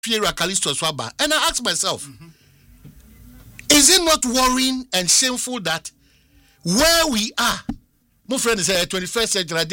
Pierre Callisto Swaba. And I ask myself, is it not worrying and shameful that where we are, my friend is 21st century,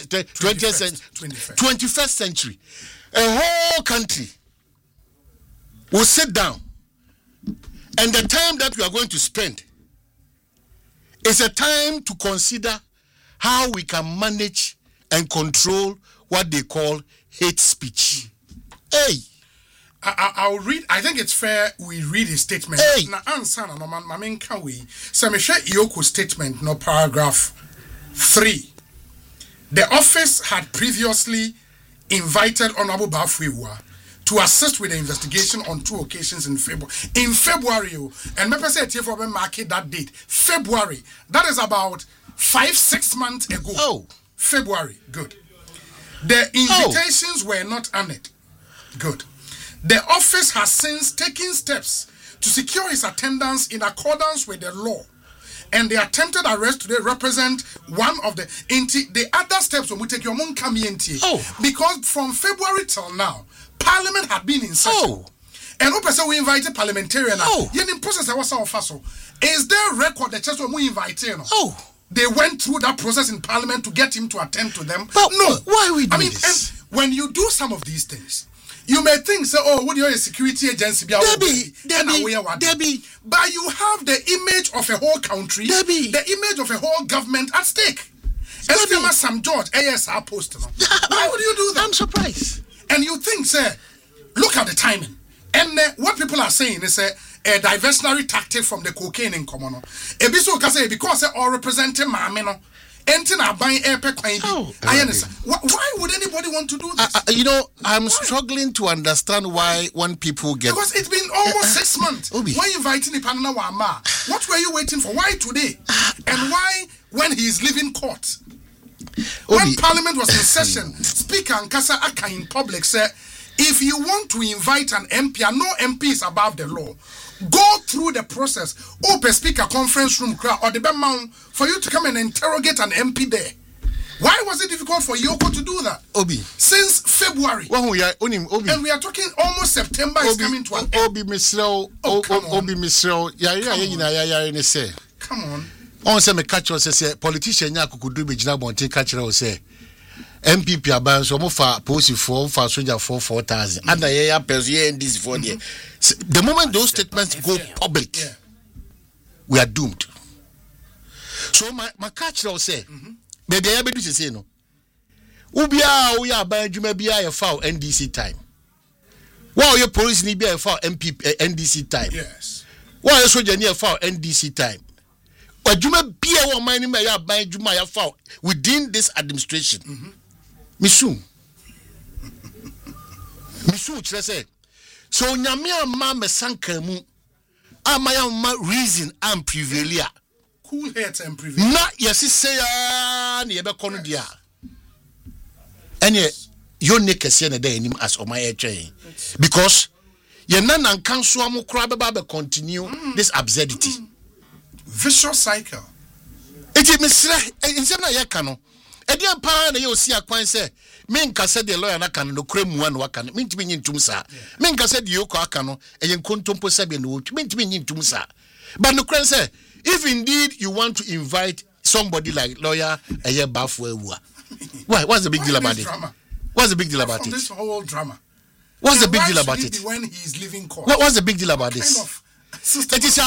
21st century, a whole country will sit down, and the time that we are going to spend is a time to consider how we can manage and control what they call hate speech. Hey. I'll read. I think it's fair we read his statement. Hey. Na answer no man can we. So me share Iyoko statement no paragraph 3. The office had previously invited Honorable Bafwewa to assist with the investigation on 2 occasions in February. In February, and me say here for me market that date. February. That is about 5-6 months ago. Oh. February. Good. The invitations were not honored. Good. The office has since taken steps to secure his attendance in accordance with the law. And the attempted arrest today represent one of the other steps when we take your mom come in. Because from February till now, Parliament had been in session. And also we invited parliamentarians. In process I was so. Is there a record that just when we invited? They went through that process in Parliament to get him to attend to them. But no. Why we do this? And when you do some of these things, you may think, say, what are a security agency? Debbie. But you have the image of a whole country, the image of a whole government at stake. And Sam George, ASR post. Why would you do that? I'm surprised. And you think, say, look at the timing. And what people are saying is a diversionary tactic from the cocaine in common. Because they all representing Mamino. Why would anybody want to do this? I'm struggling to understand why when people get... Because it's been almost 6 months. Why are you inviting the Panana Wama? What were you waiting for? Why today? And why when he is leaving court? When Parliament was in session, Speaker Nkasa Aka in public said, if you want to invite an MP, and no MP is above the law, go through the process. Open speaker conference room or the mount for you to come and interrogate an MP there. Why was it difficult for Yoko to do that? Since February. And we are talking almost September is coming to an end. Come on. On say me catch us say politician nya kukudu be gina bontin catch us say MPP aban so mo fa police for soldier for 4,000 and ya person this for there. The moment those statements go public, we are doomed. So my catch us say baby ya be do say no ubia we aban djuma bia ya fa NDC time. Why your police ni bia ya fa MPP NDC time. Yes. Why your soldier ni ya fa NDC time. Within this administration. Misu say so nyame ma mesanka mu amaya ma reason am prevail cool heads and prevail na yesi say na ye be kono dia ene yo ne kese na da anim as o ma ye twen because ye nan kan so am kura be ba continue this absurdity. Vicious cycle. It is Mr. Insana Yakano. A dear pan, you see a coin say, Minka said the lawyer Nakano, no cream one wakan, mean to be in Tumsa. Minka said Yoko Akano, and you contumpo Sabian wood, mean to be in Tumsa. But no crane say, if indeed you want to invite somebody like lawyer, a year buff why? What's the big deal about it? What's the big deal about it? This whole drama. What's the big deal about it? When he's leaving court. What's the big deal about this? It is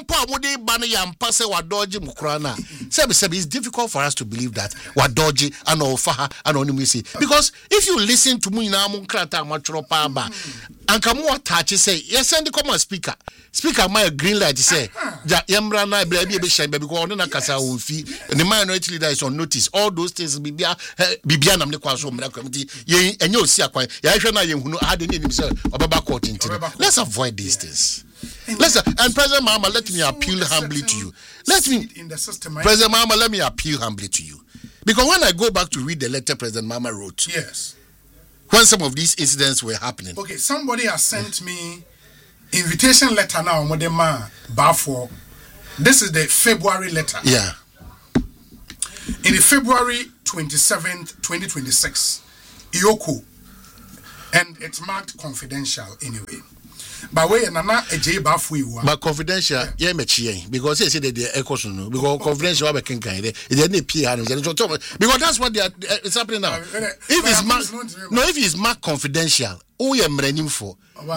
it's difficult for us to believe that what dodgy and all faha anonymity because if you listen to me now munkrata matro pamba and come what touch say yes send the common speaker my green light say ja yemra na be shine because na kasa won fi the minority leader is on notice all those things bibia na me kwaso mra committee ye enye osi akwan ya hwe na ye hunu ade ni nim say obeba court intino. Let's avoid these things. Listen, and President Mahama, let me appeal humbly to you. President Mahama, let me appeal humbly to you. Because when I go back to read the letter President Mahama wrote, yes, when some of these incidents were happening. Okay, somebody has sent me invitation letter now, Modema Bafo. This is the February letter. Yeah. In the February 27th, 2026, Iyoko and it's marked confidential anyway. But we nana eje ba fu iwa. But confidential, yeah, because they say that the echoes no because confidential we can kind they need PR because that's what they are it's happening now. If it's marked if it's marked confidential, who you mrenim for?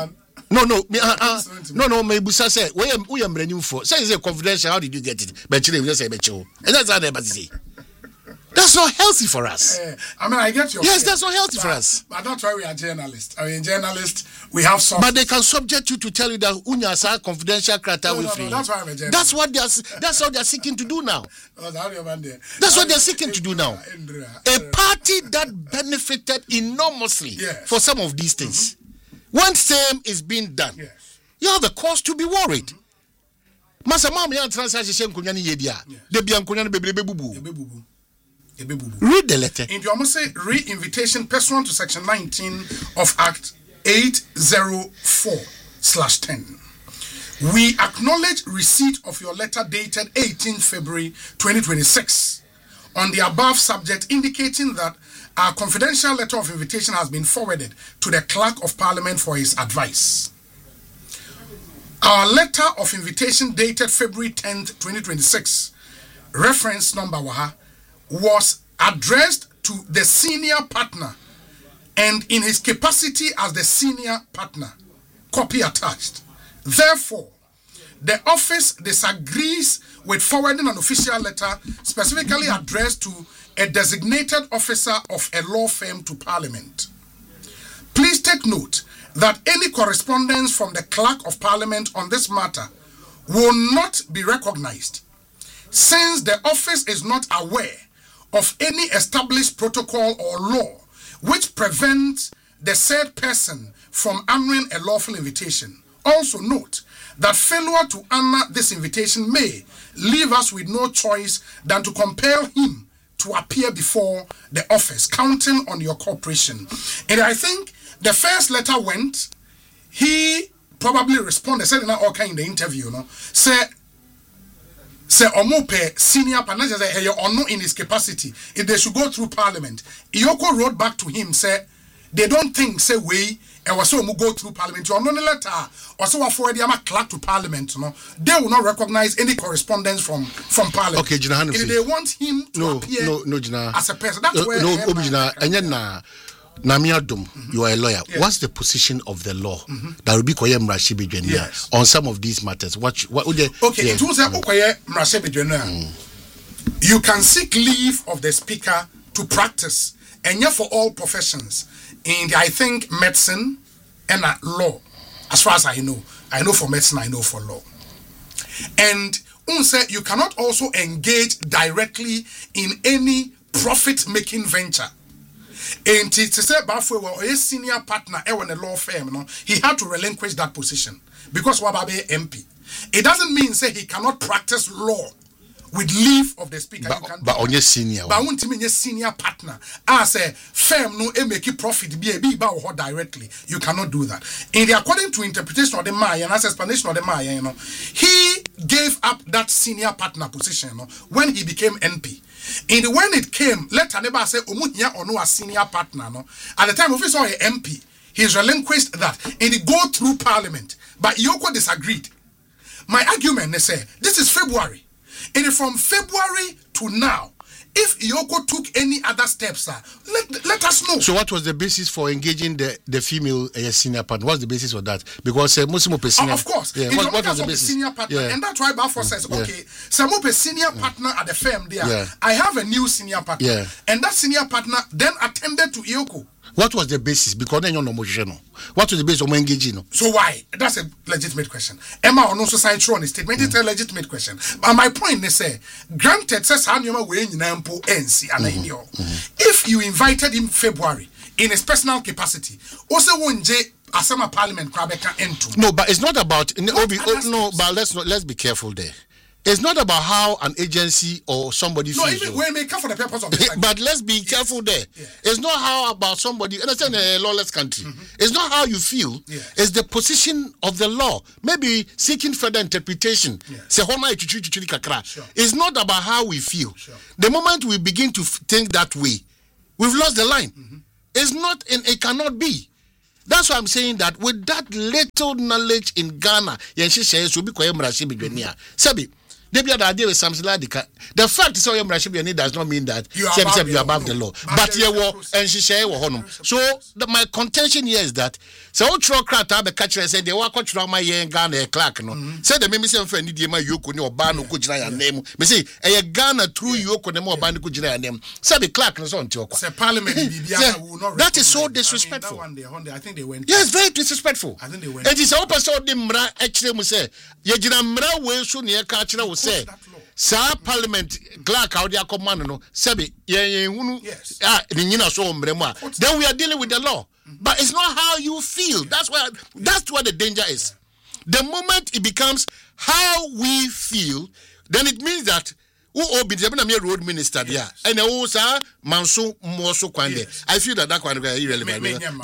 No, maybe say who you mrenim for? Say it's confidential, how did you get it? But you just say and that's how they say. That's not healthy for us. I mean, I get your yes, that's not healthy for us. But that's why we are journalists. I mean, journalists, we have some. But they can subject you to tell you that unyasa confidential criteria will free. That's why I'm a journalist. That's what that's what they're seeking to do now. That's what they're seeking to do now. A party that benefited enormously for some of these things. When same is being done, you have a cause to be worried. Masa mama ya transaction kunya ni yedia. De bia kunya no bebrebe bubu. Read the letter. In the almost say re-invitation pursuant to section 19 of Act 804/10. We acknowledge receipt of your letter dated 18 February 2026 on the above subject, indicating that our confidential letter of invitation has been forwarded to the Clerk of Parliament for his advice. Our letter of invitation dated February 10th, 2026, reference number was addressed to the senior partner and in his capacity as the senior partner, copy attached. Therefore, the office disagrees with forwarding an official letter specifically addressed to a designated officer of a law firm to Parliament. Please take note that any correspondence from the Clerk of Parliament on this matter will not be recognized, since the office is not aware of any established protocol or law which prevents the said person from honoring a lawful invitation. Also note that failure to honor this invitation may leave us with no choice than to compel him to appear before the office, counting on your cooperation. And I think the first letter went, he probably responded, said in all kind of interview, say Omope senior partner say or no in his capacity if they should go through Parliament. Iyoko wrote back to him say they don't think say we and was so go through Parliament. You no letter or so forward the clerk to Parliament. No, they will not recognize any correspondence from Parliament. Okay, Jina, if they want him to appear Jina, as a person, that's where Jina, Namiadum, you are a lawyer. Yes. What's the position of the law that will be Koyem Rashibi on some of these matters? What would they? Okay, it was you can seek leave of the speaker to practice, and yet for all professions in I think medicine and law. As far as I know for medicine, I know for law. And you cannot also engage directly in any profit-making venture. And to say Bafwe was a senior partner in a law firm, he had to relinquish that position because Wababe MP. It doesn't mean say he cannot practice law with leave of the speaker. But on your senior, but I want to mean your senior partner as a firm no make profit be directly. You cannot do that. And according to interpretation of the Maya and as explanation of the Maya, he gave up that senior partner position when he became NP. And when it came, let Aneba say Omunya or no a senior partner. No, at the time of his MP, he's relinquished that and he go through Parliament. But Yoko disagreed. My argument is say this is February. And from February to now, if Yoko took any other steps, let us know. So what was the basis for engaging the female senior partner? What's the basis of that? Because Muslim senior... of course. Yeah. What was the basis? Senior partner. Yeah. And that's why Balfour says, okay, some of the senior partner at the firm there, I have a new senior partner. Yeah. And that senior partner then attended to Yoko. What was the basis? Because then you're no motion. What was the basis of engaging? So why? That's a legitimate question. Emma on also signed through on the statement. It's a legitimate question. But my point is say, granted, says if you invited him February in his personal capacity, also one J Asama Parliament Krabeka into. No, but it's not about but let's be careful there. It's not about how an agency or somebody feels. No, even we may come for the purpose of this. But let's be careful there. Yeah. It's not how about somebody, understand a lawless country. It's not how you feel. Yeah. It's the position of the law. Maybe seeking further interpretation. Sure. It's not about how we feel. Sure. The moment we begin to think that way, we've lost the line. It's not, and it cannot be. That's why I'm saying that with that little knowledge in Ghana, the fact is does not mean that you're above the law. But so my contention here is that so the catcher said they walk my Ghana clerk no said the meme friend Yoko or Bano Kujina name. Me say a Ghana through Yoko Nemo Bano Kujina name. Said the clerk on Parliament. That is so disrespectful. I think they went. Yes, very disrespectful. I think they went. It is open so the mra actually mu say Yejina mra we so near catcher will say Sa Parliament clerk out there command no Sebi then we are dealing with the law. But it's not how you feel. That's what the danger is. The moment it becomes how we feel, then it means that who be the road minister there and also Manso Moso Kwande. I feel that one is irrelevant.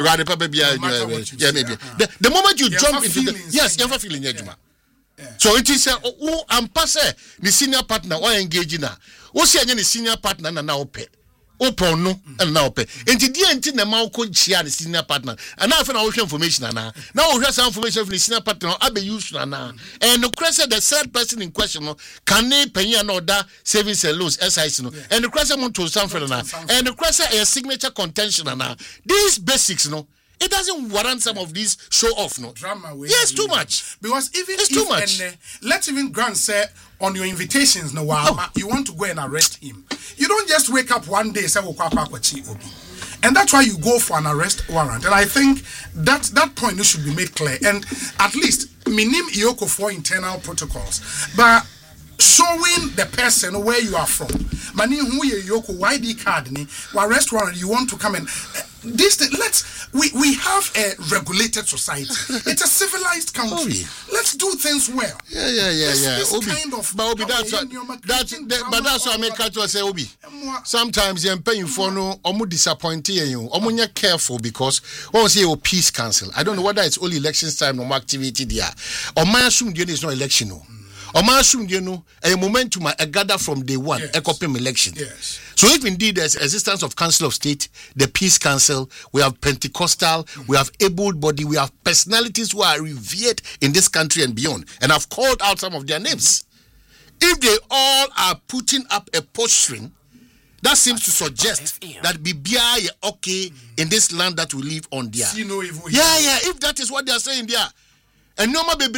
The moment you jump into the yes, you have a feeling Yajuma. So it is who am passe the senior partner or engaging now. Who say any senior partner and now pay. Open no and now pay. And the na ma ko chia the senior partner. And now for information now we have some information from the senior partner abe use na. And the question the third person in question no can they pay another savings and loans SIC no. And the question want to something na. And the question a signature contention na. These basics no. It doesn't warrant some of these show off, no drama. Yes, too much. Because even it's too much. Let's even grant say on your invitations, no, you want to go and arrest him. You don't just wake up one day and say, and that's why you go for an arrest warrant. And I think that point should be made clear. And at least minim Yoko for internal protocols, but showing the person where you are from. Mani who Yoko YD card ni arrest warrant. You want to come and. We have a regulated society. It's a civilized country. Let's do things well. Yeah. Obi, kind of but that's what I make to say Obi. Sometimes you're paying for no omu disappointing you. Omu careful because once you peace council. I don't know whether it's only elections time or more activity there. Or my assume is no election no. Or my assume a momentum a gather from day one a copy election. Yes. So if indeed there's existence of Council of State, the Peace Council, we have Pentecostal, we have able-bodied, we have personalities who are revered in this country and beyond. And I've called out some of their names. If they all are putting up a posturing, that seems to suggest that Bibia okay in this land that we live on there. If that is what they are saying there. And no more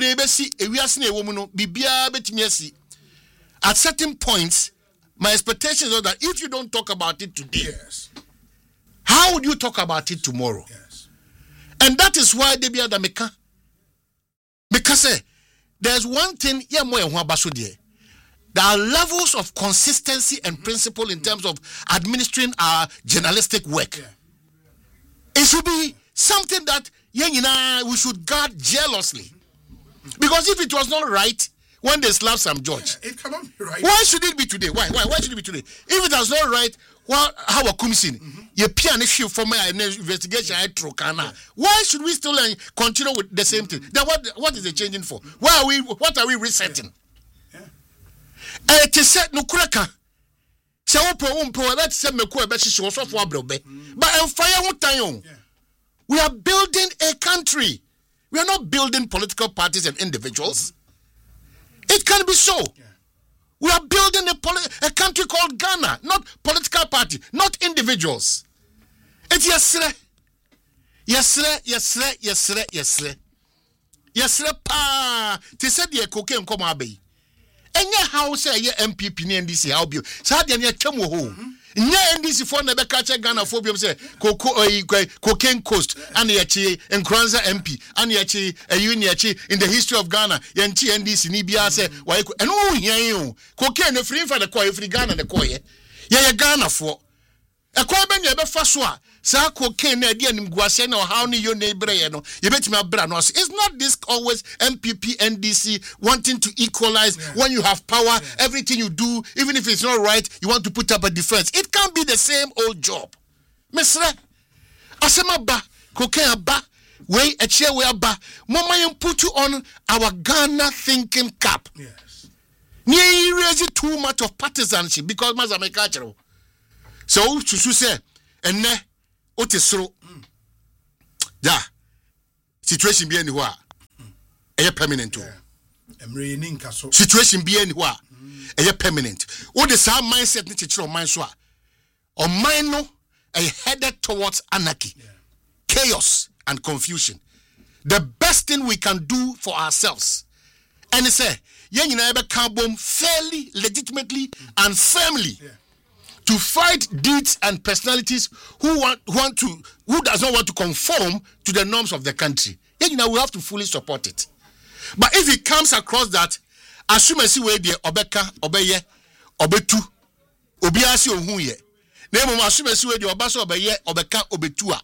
at certain points, my expectation is that if you don't talk about it today, how would you talk about it tomorrow? And that is why they be the meka. Because there's one thing there are levels of consistency and principle in terms of administering our journalistic work. It should be something that we should guard jealously. Because if it was not right when they slap some judge, it cannot be right. Why should it be today? Why should it be today? If it was not right, how a kumsin you piano issue for my investigation why should we still continue with the same thing? Then what is it changing for? What are we resetting? It is set no cracker. So let's say me ko be so for abrobe. But fire we are building a country. We are not building political parties and individuals. It can be so. We are building a country called Ghana, not political party, not individuals. It's yes, pa. They said the cocaine come abe. Enya how say ye MPP ni NDC how be. Sa de na twam ho. Nya NDC for na be catch Ghana for bi say cocaine coast and ye chi Nkranza MP and ye chi in the history of Ghana ye nchi NDC ni bia say why eno hia yin cocaine no free for the coy free Ghana the coy ye Ghana for e coy be nya be fa so a sa cocaine na dia nim guase na how ni yo na ibre no ye betimi abra no. It's not this always MPP NDC wanting to equalize. When you have power, everything you do, even if it's not right, you want to put up a defense. It can't be the same old job. Mesre asema ba cocaine ba we a chair we ba mama you put you on our Ghana thinking cap. Near raise it too much of partisanship because Mazameka. So to say and ne otisro situation be anywhere. A permanent too. Situation be anywhere. A permanent. What is our mindset? Teacher of mind or mind no headed towards anarchy, chaos, and confusion. The best thing we can do for ourselves, and he said, "Yen never come fairly, legitimately, and firmly to fight deeds and personalities who does not want to conform to the norms of the country. Yen we have to fully support it. But if it comes across that, assume as we the obeka, obeye, obetu, obiasi ohuye." Name assume as we the obaso obeye, obeka, obetua.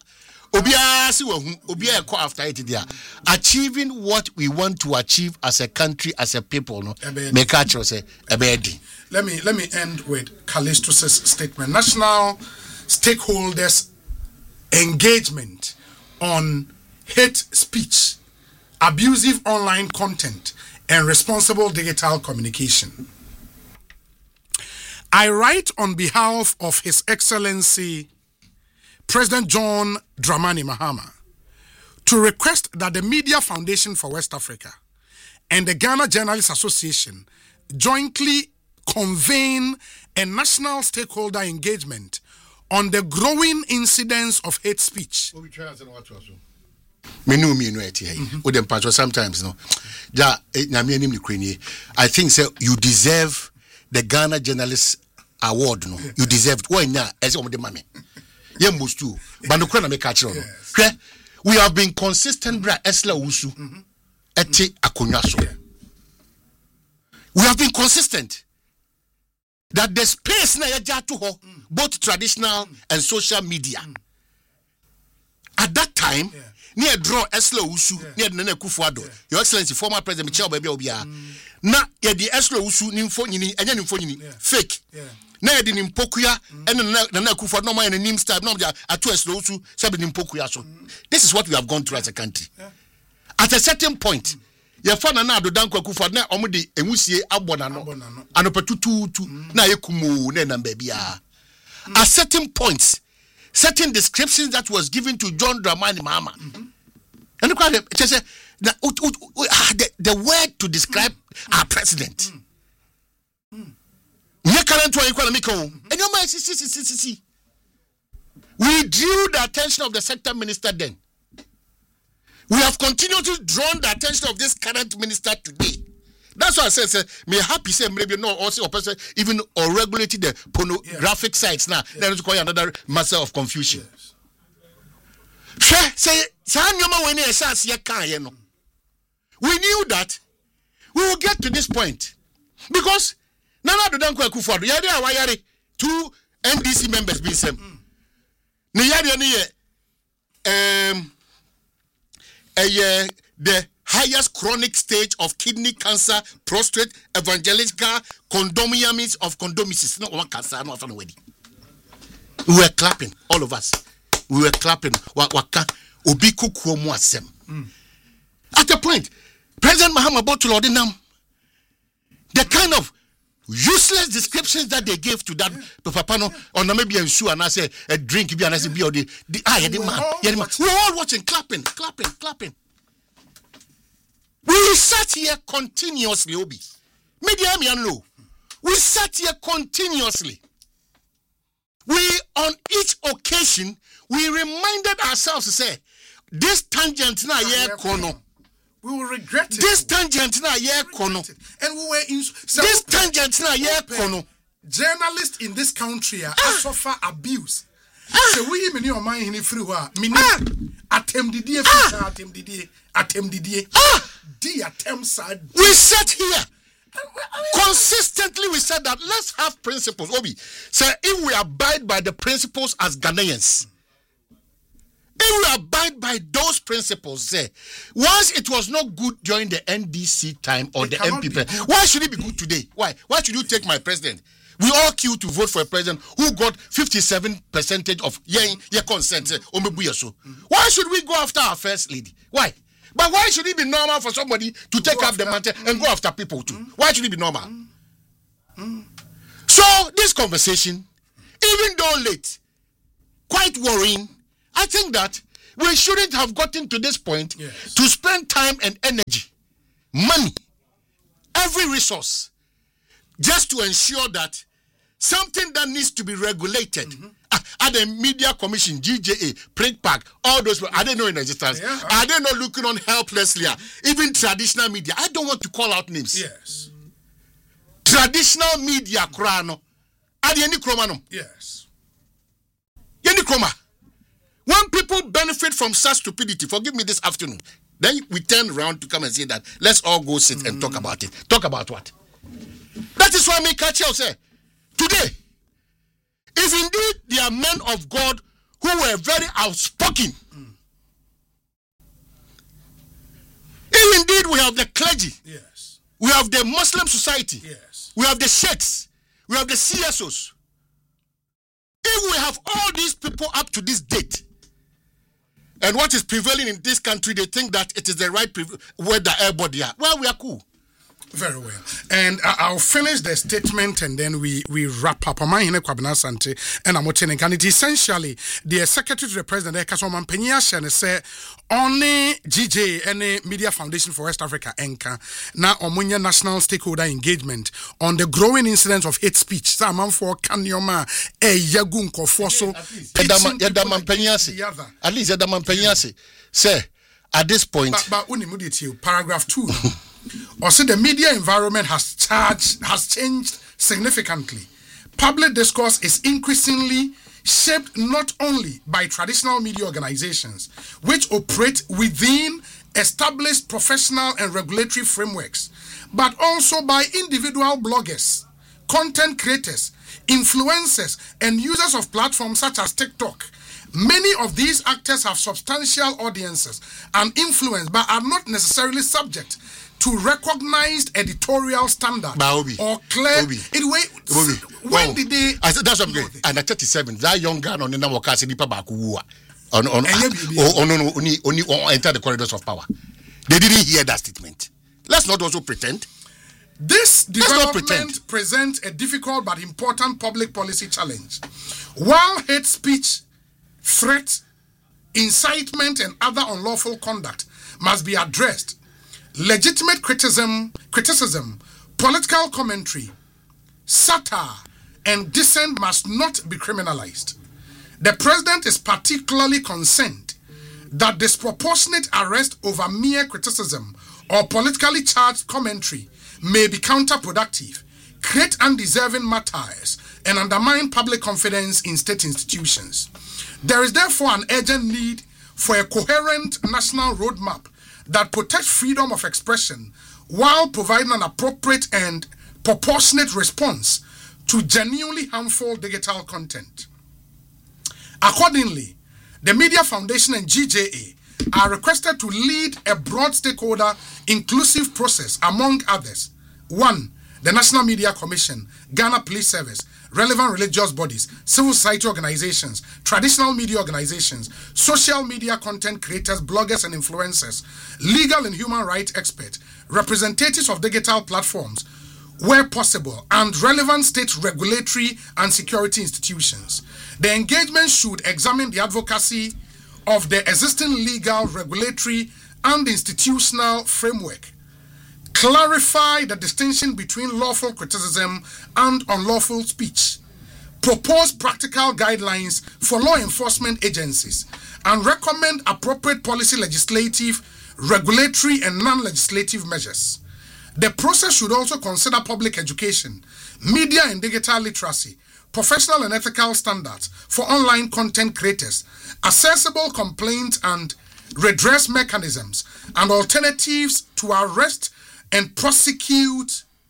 Achieving what we want to achieve as a country, as a people, no. Make say Let me end with Callistus' statement. National stakeholders' engagement on hate speech, abusive online content, and responsible digital communication. I write on behalf of His Excellency President John Dramani Mahama to request that the Media Foundation for West Africa and the Ghana Journalists Association jointly convene a national stakeholder engagement on the growing incidence of hate speech. Sometimes no. I think so you deserve the Ghana Journalists Award. No, you deserve it. Why now? As the money. We have been consistent, bra Esla Usu, eti akunyaso. We have been consistent that the space na yajatu ho, both traditional and social media. At that time, near draw Esla Usu, near Nene Kufuado, Your Excellency, former President Michel Baby Obia. Na yedi Esla Usu nimfo nyini, enya nimfo nyini, fake. Na yedi nimpokuya na kufa no man nim star no atu Esla Usu sabi nimpokuya so. This is what we have gone through as a country. At a certain point, ye fa na adodan kwakufa na omudi enwusie abona no. Anopetutu na yekumu na namba bia. At certain points, certain descriptions that was given to John Dramani Mahama. And look at it, the word to describe our president. We drew the attention of the sector minister then. We have continued to draw the attention of this current minister today. That's why I said, may happy say maybe no also even or regulating the pornographic sites now. That is quite another matter of confusion. We knew that we will get to this point because Nana do danko akufo do yare awayare two NDC members be same. Ne yare ne the highest chronic stage of kidney cancer, prostate, evangelical condominiums of condominiums. No one cancer, no one wedding. We were clapping, all of us. We were clapping. Waka obiku kuomu asem. At the point, President Mahama Botula Odinam, the kind of useless descriptions that they gave to that Papano or maybe a shoe and I say a drink be and I say be the man. We're all watching, clapping. We sat here continuously, Obi. Media me and low. We sat here continuously. We on each occasion we reminded ourselves to say this tangent na ye kono. We will regret it. This tangent na ye kono. And we were in this tangent na ye kono. Journalists in this country suffer abuse. So we many of mine in free wa mini we sat here consistently. We said that let's have principles. Obi, so if we abide by the principles as Ghanaians, if we abide by those principles, say once it was not good during the NDC time or the MPP, why should it be good today? Why should you take my president? We all queue to vote for a president who got 57% of your consent. Why should we go after our first lady? Why? But why should it be normal for somebody to take up the mantle and go after people too? Why should it be normal? So this conversation, even though late, quite worrying, I think that we shouldn't have gotten to this point Yes. to spend time and energy, money, every resource, just to ensure that something that needs to be regulated. At the Media Commission, GJA, Print Park, all those, are they not in existence? Yeah. Are they not looking on helplessly? Even traditional media. I don't want to call out names. Yes. Traditional media, Kurano. Are they any Kromano? Yes. Any Kroma. When people benefit from such stupidity, forgive me this afternoon, then we turn around to come and say that let's all go sit and talk about it. Talk about what? That is why me catch you say today. If indeed they are men of God who were very outspoken, if indeed we have the clergy, Yes. we have the Muslim society, Yes. we have the sheikhs, we have the CSOs, if we have all these people up to this date, and what is prevailing in this country, they think that it is the right weather everybody are. Well, we are cool. Very well. And I'll finish the statement and then we wrap up. And it essentially, the Secretary to the President, Kasoman Penyasha, say, only GJ, any Media Foundation for West Africa, ENCA, now Omunya National Stakeholder Engagement on the growing incidence of hate speech. Saman for Kanyoma, Yagun Kofoso, Yadaman Penyasi. At least Yadaman Penyasi. Say, at this point. But paragraph 2. Also, the media environment has changed significantly. Public discourse is increasingly shaped not only by traditional media organizations, which operate within established professional and regulatory frameworks, but also by individual bloggers, content creators, influencers, and users of platforms such as TikTok. Many of these actors have substantial audiences and influence, but are not necessarily subject to recognized editorial standard or clear. When did they? That's what I'm going. And at 37, that young guy on the Namokasi Nipa Bakuwa only enter the corridors of power. They didn't hear that statement. Let's not also pretend. This development presents a difficult but important public policy challenge. While hate speech, threat, incitement, and other unlawful conduct must be addressed, legitimate criticism, political commentary, satire, and dissent must not be criminalized. The president is particularly concerned that disproportionate arrest over mere criticism or politically charged commentary may be counterproductive, create undeserving martyrs, and undermine public confidence in state institutions. There is therefore an urgent need for a coherent national roadmap that protects freedom of expression while providing an appropriate and proportionate response to genuinely harmful digital content. Accordingly, the Media Foundation and GJA are requested to lead a broad stakeholder inclusive process among others. 1. The National Media Commission, Ghana Police Service, relevant religious bodies, civil society organizations, traditional media organizations, social media content creators, bloggers and influencers, legal and human rights experts, representatives of digital platforms, where possible, and relevant state regulatory and security institutions. The engagement should examine the advocacy of the existing legal, regulatory, and institutional framework, clarify the distinction between lawful criticism and unlawful speech, propose practical guidelines for law enforcement agencies, and recommend appropriate policy, legislative, regulatory, and non-legislative measures. The process should also consider public education, media and digital literacy, professional and ethical standards for online content creators, accessible complaint and redress mechanisms, and alternatives to arrest and prosecution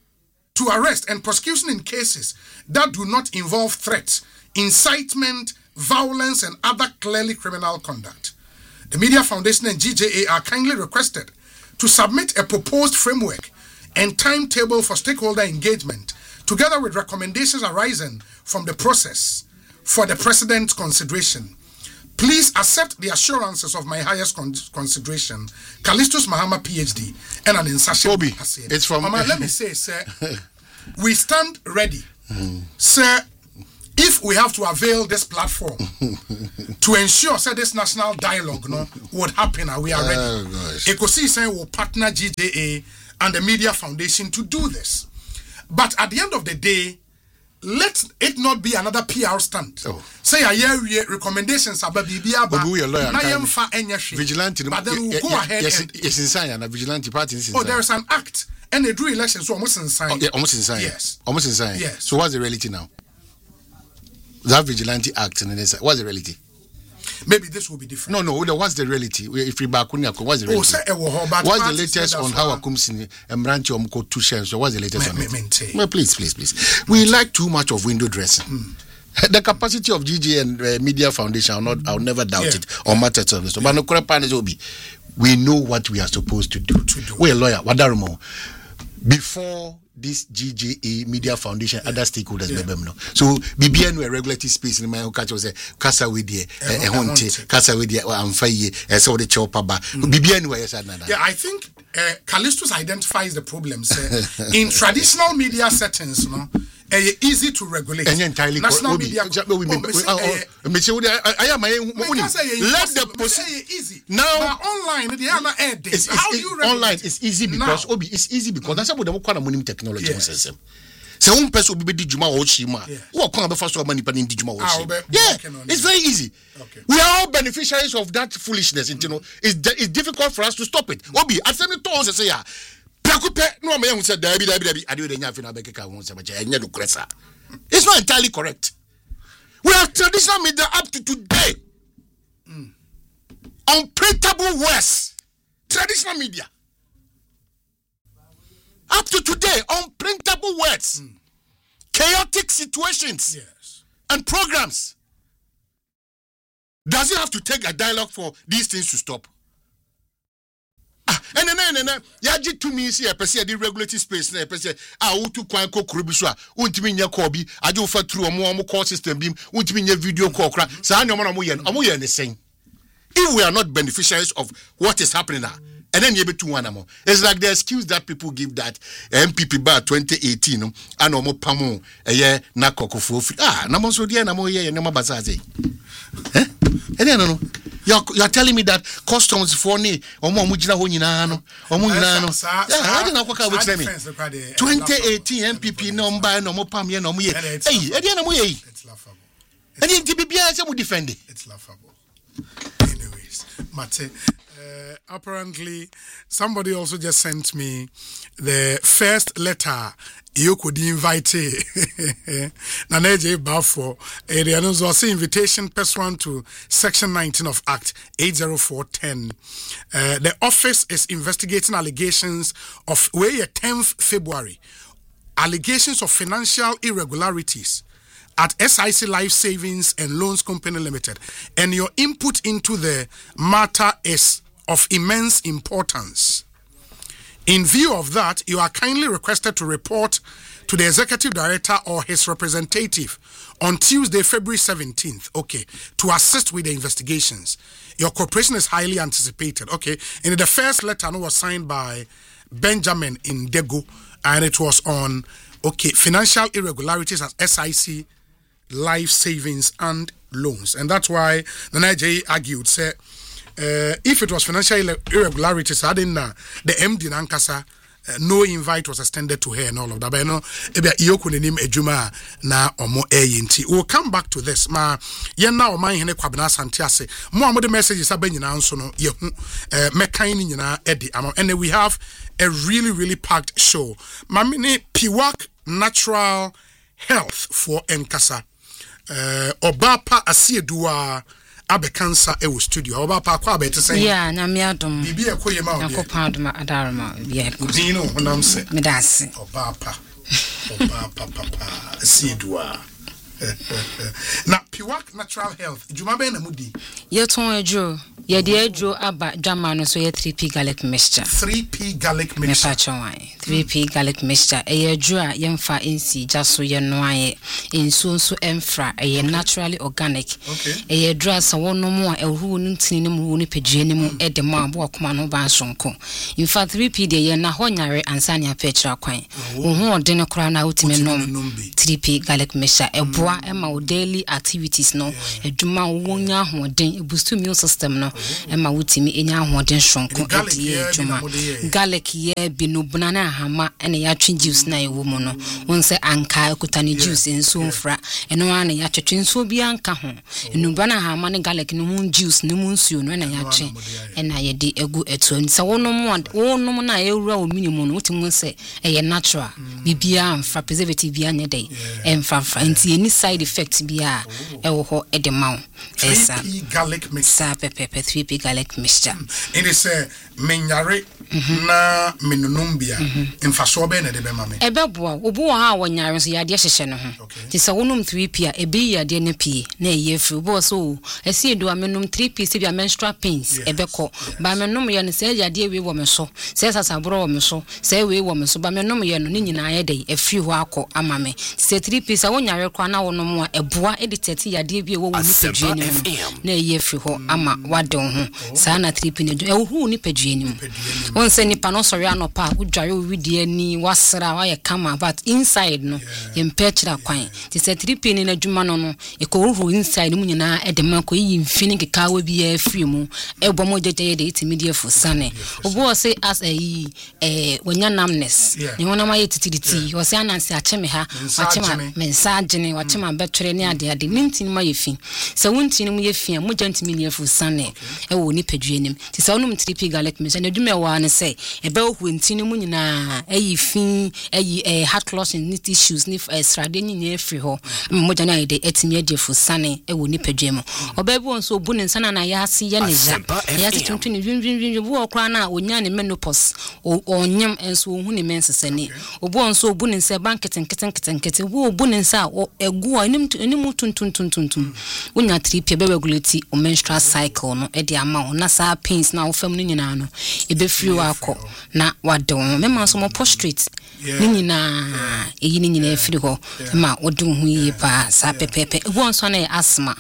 in cases that do not involve threats, incitement, violence, and other clearly criminal conduct. The Media Foundation and GJA are kindly requested to submit a proposed framework and timetable for stakeholder engagement, together with recommendations arising from the process for the President's consideration. Please accept the assurances of my highest consideration, Callistus Mahama, PhD, and an insatiable. Toby, it's from. Mama, let me say, sir, we stand ready, sir. if we have to avail this platform to ensure that this national dialogue would happen, and we are ready. Ekosi say will partner GJA and the Media Foundation to do this. But at the end of the day, let it not be another PR stunt. Say a year recommendations about BBA, vigilante, but then we'll go ahead. Yes, inside and vigilante party. Oh, there is an act, and they do elections, so almost inside. Almost inside. Yes, almost inside. Yes. So what's the reality now? That vigilante act and then what's the reality? Maybe this will be different. No. What's the reality? If we back what's the reality? What's the latest on how Akumsini and branch Omko 2 shares? So what's the latest on it? Well, please. We like too much of window dressing. The capacity of GG and Media Foundation, I'll never doubt it or matter to this. But no correct will be. We know what we are supposed to do. We're a lawyer. Wadarumo. Before this GJA Media Foundation, other stakeholders, so BBN were regulatory space in my catch was a Casa with the Honte, Casa with the Amfaye, so the Chopaba. BBN were yeah, I think Callistus identifies the problems in traditional media settings, easy to regulate. And entirely national media. Let the easy. Now online, how do you regulate? Online is easy because it's easy because that's what the technology system. So one person will be Dijuma or Shima. What can be first of money in Dijuma or Shima? Yeah, it's very easy. Okay. We are all beneficiaries of that foolishness. It's difficult for us to stop it. Obi, I said to us say it's not entirely correct. We have traditional media up to today. Unprintable words. Traditional media. Up to today, unprintable words. Chaotic situations. Yes. And programs. Does it have to take a dialogue for these things to stop? And then yaji to me see a person the regulatory space na person utu kwan kokoro bi so a untimi nya call bi aje ufa through omo call system bi untimi nya video call kra sa anya omo ye ne sen. If we are not beneficiaries of what is happening now, and then you be to one more. It's like the excuse that people give that MPP bar 2018 and omo pamo na kokofo na mo so dia na mo ye na bazaze. You're telling me that customs for ni omo mujina ho nyina no omo nyina no I don't know what ka which me 2018 MPP no mba no mo pam ye no mo ye na mo ye it's laughable and the bibia say mo defend it's laughable. Anyways, Mate, apparently somebody also just sent me the first letter you could invite Naneje Bafo area no so invitation pursuant to section 19 of Act 80410. The office is investigating allegations of 10th February allegations of financial irregularities at SIC Life Savings and Loans Company Limited, and your input into the matter is of immense importance. In view of that, you are kindly requested to report to the Executive Director or his representative on Tuesday, February 17th, to assist with the investigations. Your cooperation is highly anticipated, And the first letter was signed by Benjamin Indego, and it was on, financial irregularities at SIC Life Savings and Loans. And that's why the Nigeria argued, said, if it was financial irregularities, I didn't know the MD Nankasa, no invite was extended to her and all of that. But you know, ejuma na omo eyinti. We'll come back to this. Ma yena o man hene kwabena santiase. Mo amode messages abenyina nso no ye hu mekan ni nyina edi. And we have a really packed show. Ma mini Piwak Natural Health for Nkasa. Obapa Asieduwa abekansa ewo studio obapa kwa abete sen yeah na miadom bibi ekoye ma odi akopandoma adarma yeah udin no honam se medase obapa papa Asieduwa na Piwak Natural Health juma be na mudi yeton adwo ye de adro aba dwama no so ye 3p garlic mixture 3p garlic mixture 3p garlic mixture ye adro a ye mfa nsi jaso ye no aye enso so emfra ye naturally organic ye adro asa wono mu a ehuru no ntini ne mu ni pedue ne mu e de ma abo akoma no ba sonko in fact 3p de ye na honyare ansane apechira kwan ohu ode ne kora na utime nom 3p garlic mixture eboa ema o daily activities no eduma wonya hoden boost immune system no ema wutimi enya hoden shonko edi eduma garlic ye binubuna na hama ene ya twi juice na ewo mu no wonse anka ekutani juice enso mfra eno ana ya twetwe nso bi anka ho enubana hama ne garlic no mu juice ne mu nsuo no ena ya twe ena ye di egu eto nsa wonom na ewura o minimum no wutimu se eye natural bibia amfa preservative bia nye dey emfa nti any side effects bia ewo ho edemaw esa 3p garlic mixture pepe 3p garlic mixture it is menyare na menunumbia emfaso be na de be mame ebeboa obu ha wonyare so yade hyehye no ho ti se wonum 3p a ebi yade ne pie na eye fru bo so esi edu amenum 3p se bia menstrual pains ebeko ba menum ye ne se yade we wo me so se sasabro wo me so se we wo me so ba menum ye no ni nyina ye dey afri ho akọ amame se 3p se wonyare kwa na wonum a eboa editete yade bi wo wo ni pedue ni na eye afri ho ama wade ho sa na 3p ne ewu ni pedue ni won se nipa no sori anopa udware owidi ani wasra wa ye kama but inside no ye mpechira kwan ti se 3p ni na dwuma no no e ko ru inside mu nyina e de man ko yi mfini keka wa bi ya free mu e bo mo jeje de itimidie fu sane obo se as wonya namness ni wona ma ye titiditi wo se ananse acheme ha achema mensa agene wachema betwere ni ade ni ntini ma ye fi se wontini mu ye fi mo jantimi ni fu sane e wo ni pedue nim ti se wonum 3p garlic me se na dwuma wa ne se ebe ohu ntini mu nyina ayi fi ayi heart loss and tissues ni srade nyina free ho mo jana ide etimi ade fu sane e wo ni pedue mu obabu onso obu ne nsana na ya ase ye ne ya tuntun ni dwindwindwi bu okra na onya ne menopause onyam enso ohu ne mensesane obu onso obu ne nsa banketenkete bu obu ne nsa egu animu tuntun onya 3p be regulate o menstrual cycle no e de ama na sa pains na ofam no nyina no ebe free wako na wadon mema so mo prostrate ni nyina eyi ni nyina free ho ma odun hu yi pa sa pepepe ebu onso na asthma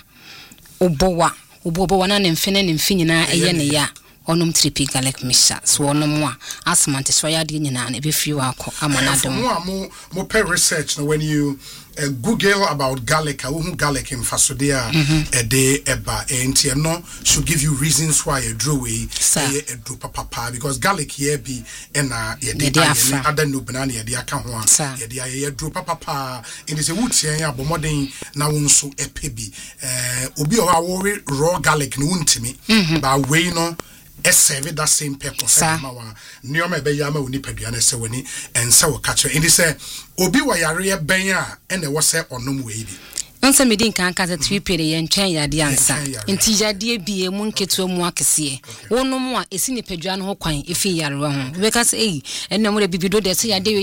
obowa na mfini nyina eye ne ya onum 3p garlic mixture so onum a asthma te so ya de nyina na be free wako amana dom mo pay research no when you Google about garlic, garlic in Fasodia a day eba and no should give you reasons why a draw away a do papa because garlic here be and other no banana the account one a draw papa in this a wood saying about modern now so a pebi obi or worry raw garlic no to me but we no serve that same purpose nioma be yama uni peduane se woni ense wo kacho indi se obi wa yare ben a ene wo se onum we bi nsa medin kan ka 3p ye ntwen yade ansa nti yade bie mu nketo mu akese wonum a esi ne pedua no ho kwan efi yare ho we ka se enne mo de bibido de se yade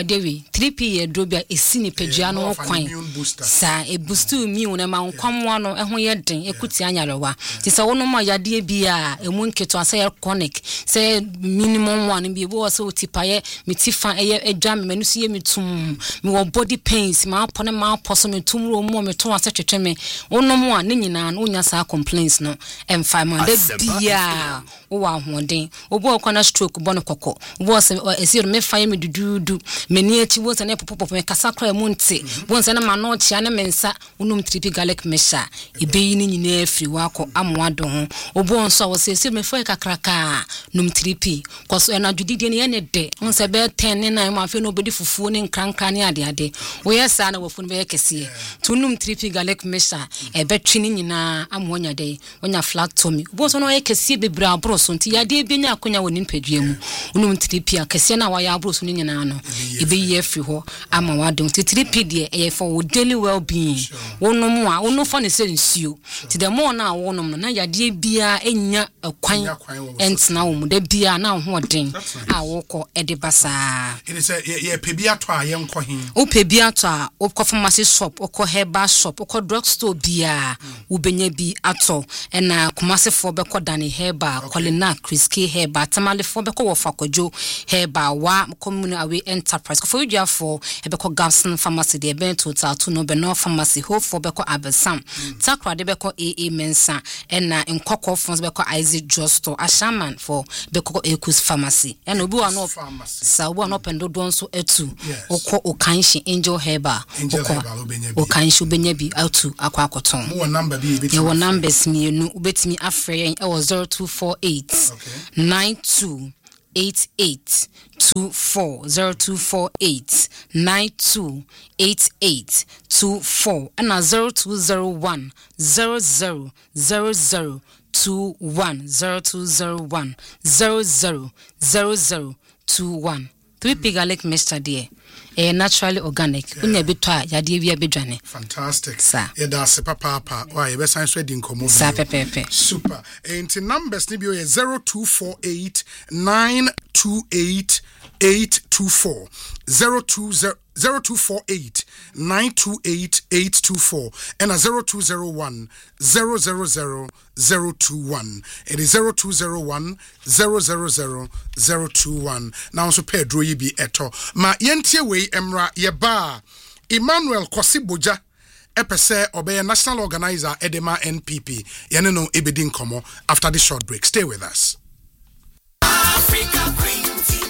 3p ye dro bia esi ne pedua no ho kwan sa e boost immune na ma nkwamwa no ho ye den ekuti anyarewa ti se wonum a yade bia emu nketo asa ye chronic se minimum one bi bo so tipaye metifa eye edwa me manu ye metum me wo body pains ma pone ma poso metum ro mo to ase twetweme wonom a ne nyina no nya sa complaints no emfa man de bia wo wa hoden obo okona stroke bono kokko wo se esiro me fa me dududu meni achi wo se ne popopo me kasa kra mu nti wo se na ma no chia ne mensa wonom 3p garlic mesha ebeyi ne nyina afri wako amwado ho obo onso wo se esiro me fa kakraka num 3p koso na dudidie ne ne de wo se be 10 ne na ma fe no bedi fufuo ne nkranka ne ade wo yesa na wo fu no be kese tunum 3p garlic mixture betwini nyina amonya dey onya flat tummy bo so no ekesi bebra abro so nti yade benya akonya woni mpadua mu unum 3p akese na waya abro so nyina no ebe ye free ho ama wadon 3p de for wo daily well being wonum a wonu fa ne se nsuo ti de mo na wonum na yade bia enya akwan entna wo mu de bia na ho den a wokọ ede basa it is ye pebia to a ye nko hin o pebia to a o ko pharmacy shop o ko herbal shop oko drugstore bia ubenya bi ato na Kumasi fo beko Dani Herba Kolina Chris K Herba Tamale fo beko wo Fakwadwo Herba wa Community Away Enterprise ko fo yua fo beko Gamson Pharmacy de ben total to no be no pharmacy ho fo beko Abesam Takra de beko AA Mensa na Nkoko fo beko Isaac Justo Ashaman for beko Ekus Pharmacy and obi wa no sa obi wa no pendo don so etu oko Okanshi Angel Herba Okanshi obenya bi atu akwa akoton mo number bi ye wo numbers mi enu ubetimi afre yen e wo 0248 92 88 24 0248 92 88 24 and 0201 00 00 21 0201 00 00 21 3 pigalic mixture there naturally organic unya bitwa yade wi abedwane fantastic yeah that's papa why you be science reading komo super and numbers ni bi 0248 928 824 0248 928 824 and 0201 000 021 it is 0201 000 021 now so Pedro yibi eto ma yentie we emra yeba Emmanuel Kwasiboja epese obey national organizer Edema NPP yene no ebedin komo after this short break. Stay with us. Africa Green Tea,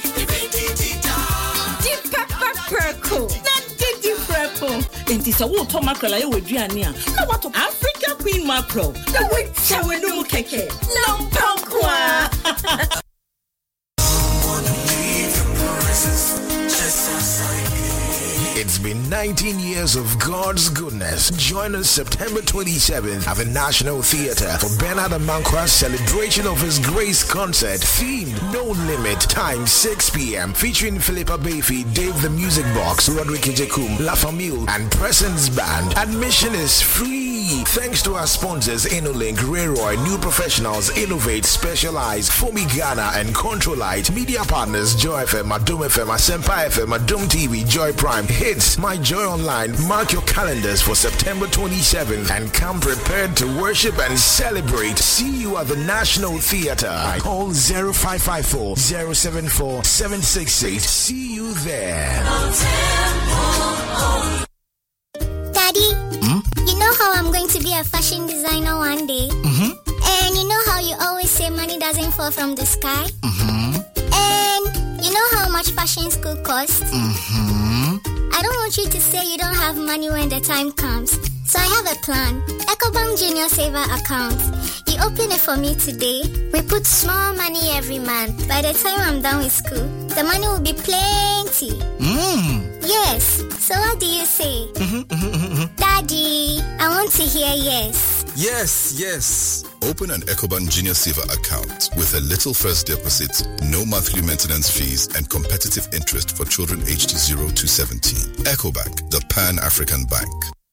Deep Pepper Purple. Enti sa wo to mackerel aye waduane a na wato Africa Queen mackerel na we chawe no keke no pankwa. It's been 19 years of God's goodness. Join us September 27th at the National Theatre for Bernard Amankwa's celebration of His Grace concert. Theme, No Limit. Time, 6 p.m. Featuring Philippa Bayfi, Dave the Music Box, Roderick Ejekum, La Famille, and Presence Band. Admission is free. Thanks to our sponsors, InnoLink, Rayroy, New Professionals, Innovate, Specialize, Fomi Ghana, and Controlite. Media partners, Joy FM, Adum FM, Asempa FM, Adum TV, Joy Prime, Hits, My Joy Online. Mark your calendars for September 27th and come prepared to worship and celebrate. See you at the National Theatre. Call 0554 074 768. See you there. Daddy, you know how I'm going to be a fashion designer one day? And you know how you always say money doesn't fall from the sky? And you know how much fashion school costs? I don't want you to say you don't have money when the time comes. So I have a plan. EcoBank Junior Saver account. You open it for me today. We put small money every month. By the time I'm done with school, the money will be plenty. Yes. So what do you say? Daddy, I want to hear yes. Yes. Open an EcoBank Junior Saver account with a little first deposit, no monthly maintenance fees, and competitive interest for children aged 0 to 17. EcoBank, the Pan-African Bank.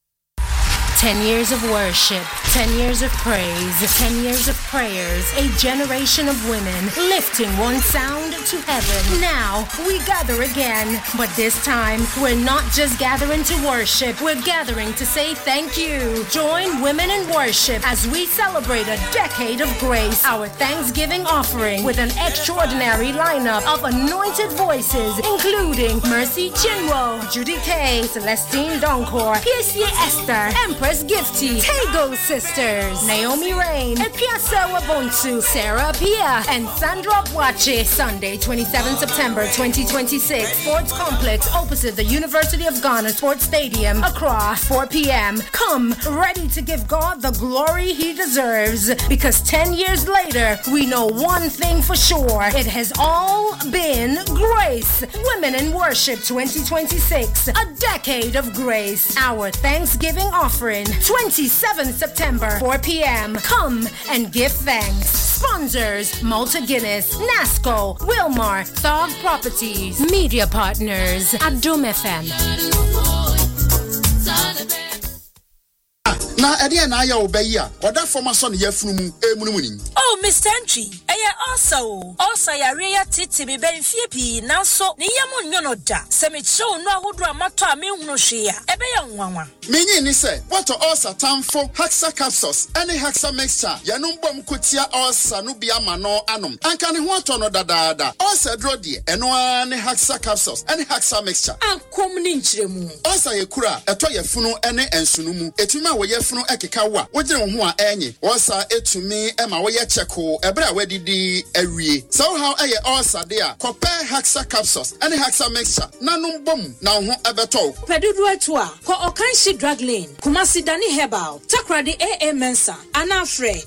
10 years of worship, 10 years of praise, 10 years of prayers, a generation of women lifting one sound to heaven. Now we gather again, but this time we're not just gathering to worship, we're gathering to say thank you. Join Women in Worship as we celebrate a decade of grace, our Thanksgiving offering with an extraordinary lineup of anointed voices, including Mercy Chinwo, Judy K, Celestine Donkor, PSA Esther, Empress Gifty, Tego Sisters, Naomi Rain, Epiasa Wabonsu, Sarah Pia, and Sandra Bwache. Sunday, 27 September 2026, Sports Complex opposite the University of Ghana Sports Stadium, Accra, 4 p.m. Come ready to give God the glory He deserves, because 10 years later, we know one thing for sure. It has all been grace. Women in Worship 2026, a decade of grace. Our Thanksgiving offering, 27th September, 4 p.m. Come and give thanks. Sponsors, Malta Guinness, NASCO, Wilmar, Thog Properties. Media partners, Adum FM. Na ede na ya obeyi a oda former son ye funu mu emunumuni. Oh, Mr. Entry, also yare ya titi be ben fie pi nanso ne yam nyono da se me chew no ahodo amato a me hunu hwe ya ebe ya nwanwa menyi ni se what ulcer tamfo Haxa capsules any Haxa mixture yanum bom kotia ulcer no bia ma no anom anka ne ho ato no dadaada ulcer dro de eno ani Haxa capsules any Haxa mixture ankom ni nchiremu ulcer yekura eto yefunu ene ensunu mu etumi a wo yefunu ekeka wo a wogire ho a enye ulcer etumi ema wo ye cheko ebre a wadidi awie so how eye ulcer de a kope Haxa capsules any Haxa mixture nanum bom na ho ebeto pedudu etu a ko Okanshi Drug Lane Kumasi Dani Herbal Takradi AA Mensa Anafre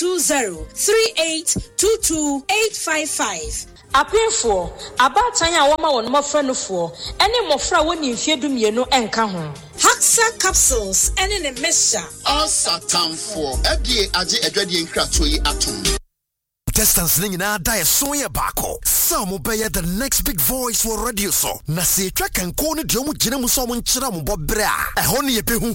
02038228855 Apefo abatan ya woma won mofra no fo ene mofra woni mfiedu mienu enka ho Haxa capsules ene ne mesha Satamfo edie age edwadie nkrato yi atom Distance nina da so ye bako. Some be the next big voice for radio so. Na se twa kan ko ne de mu gina mu so mo nkyira mo bobra. E ho ne ye behu